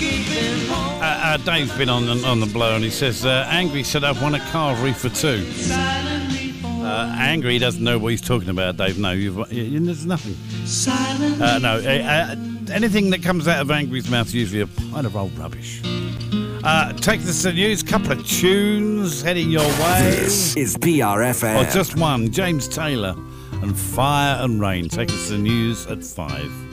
Dave's been on the blow, and he says, Angry said I've won a car for two. Angry doesn't know what he's talking about, Dave. No, there's nothing. Anything that comes out of Angry's mouth is usually a pile of old rubbish. Take us to the news, couple of tunes heading your way. This is PRFM. Just one, James Taylor and Fire and Rain. Take us to the news at 5.